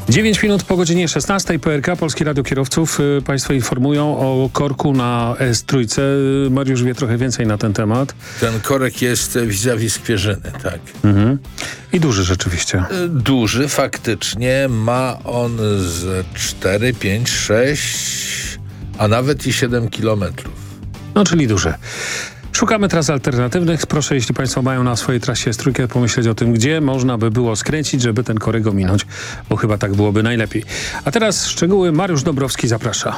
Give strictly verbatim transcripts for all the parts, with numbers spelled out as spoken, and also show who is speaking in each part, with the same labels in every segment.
Speaker 1: dziewięć minut po godzinie szesnastej. P R K, Polskie Radio Kierowców. Państwo informują o korku na S trzy. Mariusz wie trochę więcej na ten temat.
Speaker 2: Ten korek jest vis-a-vis Skwierzyny, tak.
Speaker 1: Mhm. I duży rzeczywiście.
Speaker 2: Duży, faktycznie. Ma on z cztery, pięć, sześć, a nawet i siedem kilometrów.
Speaker 1: No, czyli duży. Szukamy tras alternatywnych. Proszę, jeśli Państwo mają na swojej trasie S trzy, pomyśleć o tym, gdzie można by było skręcić, żeby ten korek ominąć, bo chyba tak byłoby najlepiej. A teraz szczegóły. Mariusz Dąbrowski zaprasza.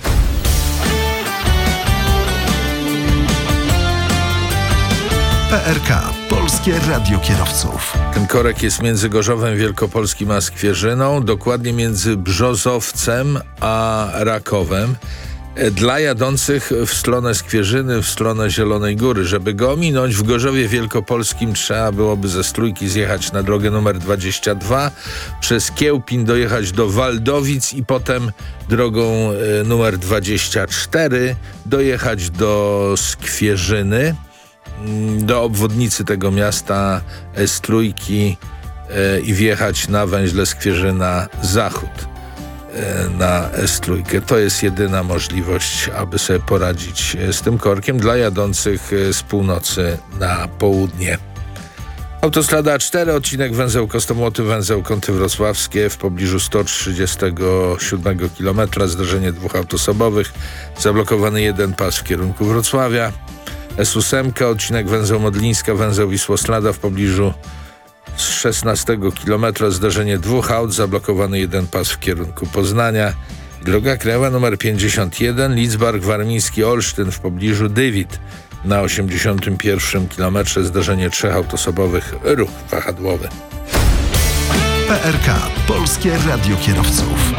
Speaker 3: P R K. Polskie Radio Kierowców.
Speaker 2: Ten korek jest między Gorzowem Wielkopolskim a Skwierzyną, dokładnie między Brzozowcem a Rakowem. Dla jadących w stronę Skwierzyny, w stronę Zielonej Góry. Żeby go ominąć, w Gorzowie Wielkopolskim trzeba byłoby ze Strójki zjechać na drogę numer dwadzieścia dwa, przez Kiełpin dojechać do Waldowic i potem drogą y, numer dwadzieścia cztery dojechać do Skwierzyny, y, do obwodnicy tego miasta S trzy y, i wjechać na węźle Skwierzyna Zachód na S trzy. To jest jedyna możliwość, aby sobie poradzić z tym korkiem dla jadących z północy na południe. Autostrada A cztery, odcinek węzeł Kostomłoty, węzeł Kąty Wrocławskie w pobliżu sto trzydziestego siódmego kilometra. Zdarzenie dwóch autosobowych. Zablokowany jeden pas w kierunku Wrocławia. S osiem, odcinek węzeł Modlińska, węzeł Wisłoslada w pobliżu z szesnastego kilometra. Zdarzenie dwóch aut, zablokowany jeden pas w kierunku Poznania. Droga krajowa numer pięćdziesiąt jeden, Lidzbark Warmiński Olsztyn w pobliżu Dywit. Na osiemdziesiątym pierwszym kilometrze zdarzenie trzech autosobowych, ruch wahadłowy.
Speaker 3: P R K. Polskie Radio Kierowców.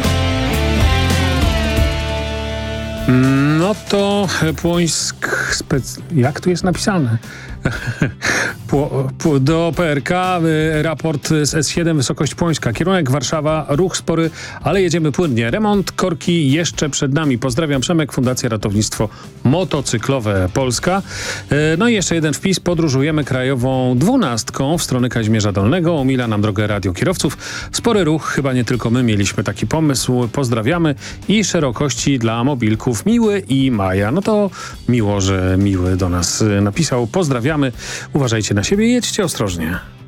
Speaker 1: No to Płońsk... Spec... Jak tu jest napisane? Po, po, do P R K y, raport z S siedem, wysokość Płońska. Kierunek Warszawa, ruch spory, ale jedziemy płynnie. Remont korki jeszcze przed nami. Pozdrawiam, Przemek, Fundacja Ratownictwo Motocyklowe Polska. Y, no i jeszcze jeden wpis. Podróżujemy krajową dwunastką w stronę Kazimierza Dolnego. Omila nam drogę Radio Kierowców. Spory ruch, chyba nie tylko my mieliśmy taki pomysł. Pozdrawiamy i szerokości dla mobilków Miły i Maja. No to miło, że Miły do nas napisał. Pozdrawiamy. Uważajcie na siebie i jedźcie ostrożnie.